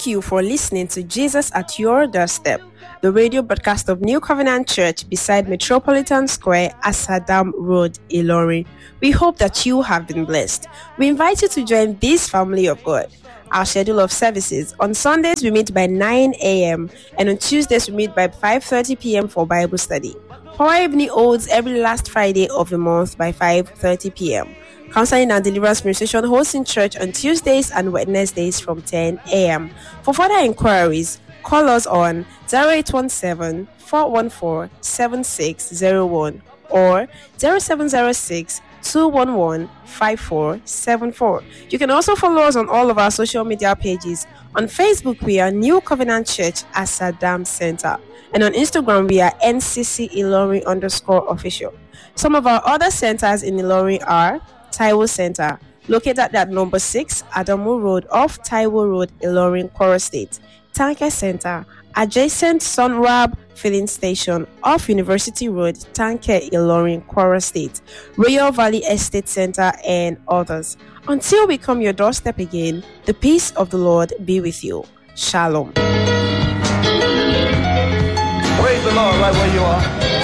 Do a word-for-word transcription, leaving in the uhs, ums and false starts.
Thank you for listening to Jesus at Your Doorstep, the radio broadcast of New Covenant Church beside Metropolitan Square, Asadam Road, Ilorin. We hope that you have been blessed. We invite you to join this family of God. Our schedule of services: on Sundays we meet by nine a.m. and on Tuesdays we meet by five thirty p.m. for Bible study. Power Evening holds every last Friday of the month by five thirty p.m. Counseling and Deliverance Ministration hosts in church on Tuesdays and Wednesdays from ten a.m. For further inquiries, call us on zero eight one seven, four one four, seven six zero one or zero seven zero six, two one one, five four seven four. You can also follow us on all of our social media pages. On Facebook, we are New Covenant Church Asadam Center. And on Instagram, we are N C C Ilorin underscore official. Some of our other centers in Ilorin are Taiwo Center, located at number six, Adamu Road off Taiwo Road, Ilorin, Kwara State. Tanke Center, adjacent Sunrab Filling Station off University Road, Tanke, Ilorin, Kwara State. Royal Valley Estate Center, and others. Until we come your doorstep again, the peace of the Lord be with you. Shalom. Praise the Lord right where you are.